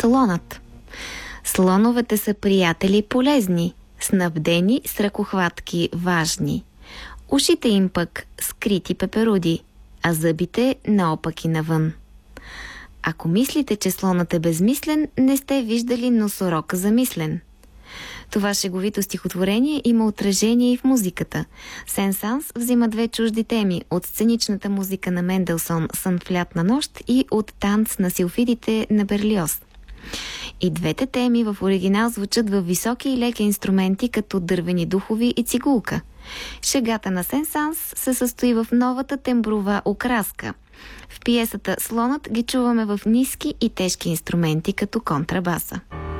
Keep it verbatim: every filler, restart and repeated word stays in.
Слонът. Слоновете са приятели полезни, снабдени с ръкохватки важни. Ушите им пък скрити пеперуди, а зъбите наопаки навън. Ако мислите, че слонът е безмислен, не сте виждали носорока замислен. Това шеговито стихотворение има отражение и в музиката. Сен-Санс взима две чужди теми от сценичната музика на Менделсон «Сън в лятна нощ» и от танц на силфидите на Берлиоз. И двете теми в оригинал звучат във високи и леки инструменти, като дървени духови и цигулка. Шегата на Сен-Санс се състои в новата темброва окраска. В пиесата «Слонът» ги чуваме в ниски и тежки инструменти, като контрабаса.